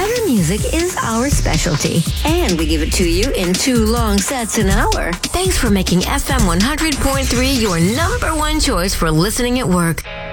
Better music is our specialty, and we give it to you in 2 long sets an hour. Thanks for making FM 100.3 your number one choice for listening at work.